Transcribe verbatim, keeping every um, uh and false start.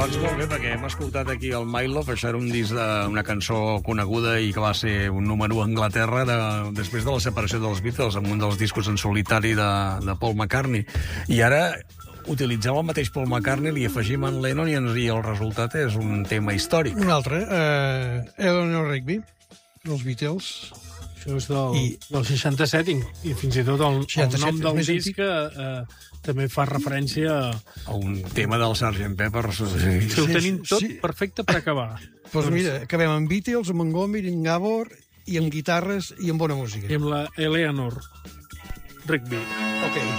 Doncs molt bé, perquè hem escoltat aquí el My Love, això era un disc d'una cançó coneguda i que va ser un número u a Anglaterra de, després de la separació dels Beatles, amb un dels discos en solitari de, de Paul McCartney. I ara utilitzem el mateix Paul McCartney, li afegim en Lennon i, ens, i el resultat és un tema històric. Un altre, eh, Eleanor Rigby, dels Beatles. Això és del, I, del seixanta-set i, i fins i tot el, el nom del disc eh, també fa referència a... a un tema del sergent Pepper. Sí, sí, ho tenim tot sí. perfecte per acabar. Doncs pues mira, acabem amb Beatles, amb Montgomery, amb Gabor, i amb guitarres i amb bona música. I amb la Eleanor Rigby. Ok.